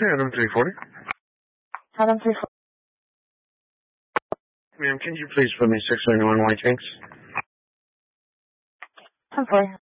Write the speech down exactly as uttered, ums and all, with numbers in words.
Adam three forty. Adam three forty. Ma'am, can you please put me six seventy-one White Tanks? ten four.